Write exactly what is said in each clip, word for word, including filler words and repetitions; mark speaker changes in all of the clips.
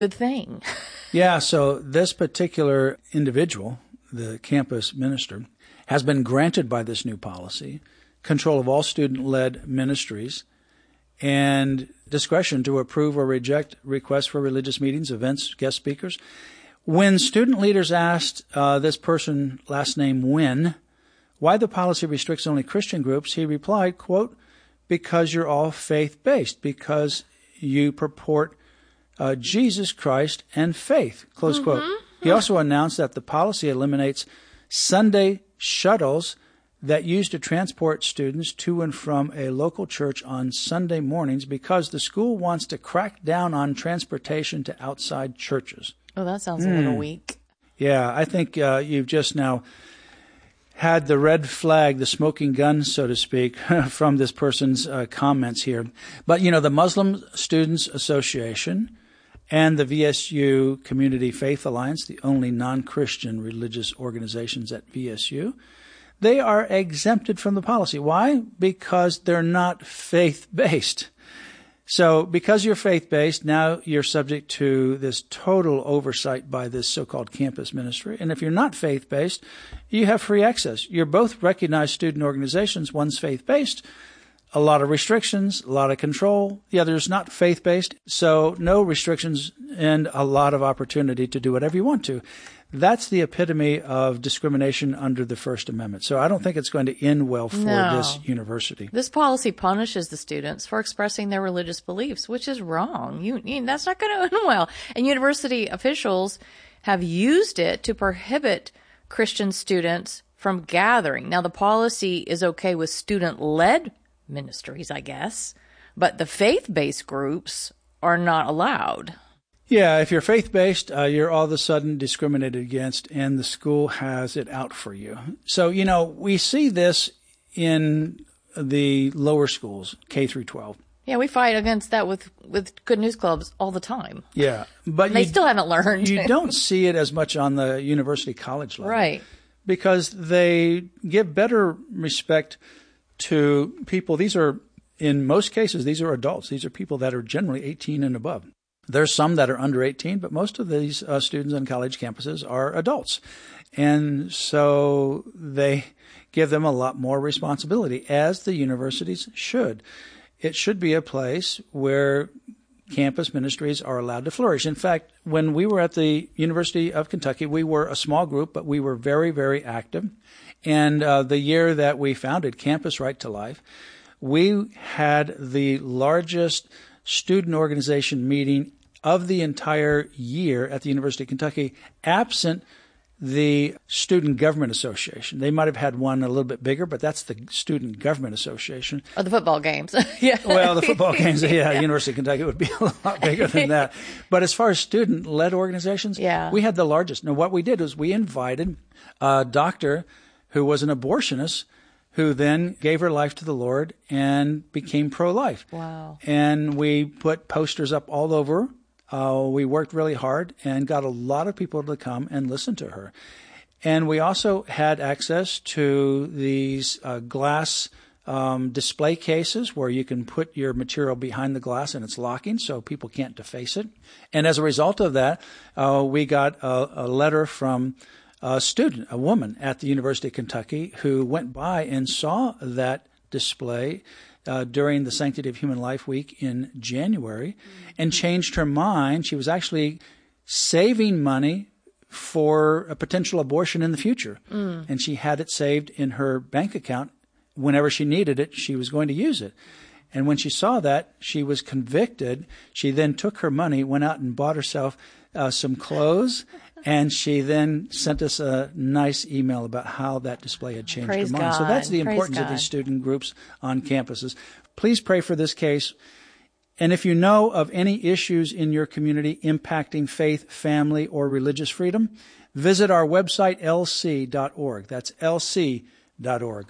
Speaker 1: good thing.
Speaker 2: Yeah, so this particular individual, the campus minister, has been granted by this new policy control of all student-led ministries and discretion to approve or reject requests for religious meetings, events, guest speakers. When student leaders asked uh, this person, last name Wynn, why the policy restricts only Christian groups, he replied, quote, because you're all faith-based, because you purport uh, Jesus Christ and faith, close mm-hmm. quote. He also announced that the policy eliminates Sunday shuttles that used to transport students to and from a local church on Sunday mornings because the school wants to crack down on transportation to outside churches.
Speaker 1: Oh, that sounds
Speaker 2: mm.
Speaker 1: a little weak.
Speaker 2: Yeah, I think uh, you've just now had the red flag, the smoking gun, so to speak, from this person's uh, comments here. But, you know, the Muslim Students Association and the V S U Community Faith Alliance, the only non-Christian religious organizations at V S U, they are exempted from the policy. Why? Because they're not faith-based. So because you're faith-based, now you're subject to this total oversight by this so-called campus ministry. And if you're not faith-based, you have free access. You're both recognized student organizations. One's faith-based, a lot of restrictions, a lot of control. The other's not faith-based, so no restrictions and a lot of opportunity to do whatever you want to. That's the epitome of discrimination under the First Amendment. So I don't think it's going to end well for
Speaker 1: no.
Speaker 2: this university.
Speaker 1: This policy punishes the students for expressing their religious beliefs, which is wrong. You, you, that's not going to end well. And university officials have used it to prohibit Christian students from gathering. Now, the policy is okay with student-led ministries, I guess, but the faith-based groups are not allowed.
Speaker 2: Yeah, if you're faith-based, uh, you're all of a sudden discriminated against, and the school has it out for you. So, you know, we see this in the lower schools, K through twelve.
Speaker 1: Yeah, we fight against that with, with Good News Clubs all the time.
Speaker 2: Yeah, but
Speaker 1: they
Speaker 2: you,
Speaker 1: still haven't learned.
Speaker 2: You don't see it as much on the university college level.
Speaker 1: Right.
Speaker 2: Because they give better respect to people. These are, in most cases, these are adults. These are people that are generally eighteen and above. There's some that are under eighteen, but most of these uh, students on college campuses are adults. And so they give them a lot more responsibility, as the universities should. It should be a place where campus ministries are allowed to flourish. In fact, when we were at the University of Kentucky, we were a small group, but we were very, very active. And uh, the year that we founded Campus Right to Life, we had the largest student organization meeting of the entire year at the University of Kentucky, absent the Student Government Association. They might have had one a little bit bigger, but that's the Student Government Association.
Speaker 1: Oh, the football games. Yeah.
Speaker 2: Well, the football games, yeah, yeah, University of Kentucky would be a lot bigger than that. But as far as student-led organizations,
Speaker 1: yeah.
Speaker 2: we had the largest. Now, what we did was we invited a doctor who was an abortionist who then gave her life to the Lord and became pro-life.
Speaker 1: Wow.
Speaker 2: And we put posters up all over. Uh, we worked really hard and got a lot of people to come and listen to her. And we also had access to these uh, glass um, display cases where you can put your material behind the glass and it's locking so people can't deface it. And as a result of that, uh, we got a, a letter from a student, a woman at the University of Kentucky, who went by and saw that display uh, during the Sanctity of Human Life Week in January and changed her mind. She was actually saving money for a potential abortion in the future. Mm. And she had it saved in her bank account. Whenever she needed it, she was going to use it. And when she saw that, she was convicted. She then took her money, went out and bought herself uh, some clothes, and she then sent us a nice email about how that display had changed
Speaker 1: Praise
Speaker 2: her mind.
Speaker 1: God.
Speaker 2: So that's the
Speaker 1: Praise
Speaker 2: importance
Speaker 1: God.
Speaker 2: of these student groups on campuses. Please pray for this case. And if you know of any issues in your community impacting faith, family, or religious freedom, visit our website, L C dot org. That's L C dot org.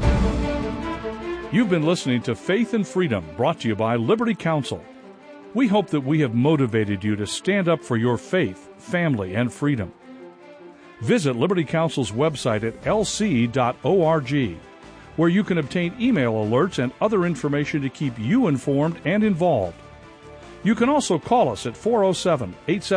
Speaker 3: You've been listening to Faith and Freedom, brought to you by Liberty Counsel. We hope that we have motivated you to stand up for your faith, family, and freedom. Visit Liberty Counsel's website at L C dot org, where you can obtain email alerts and other information to keep you informed and involved. You can also call us at four oh seven, eight seven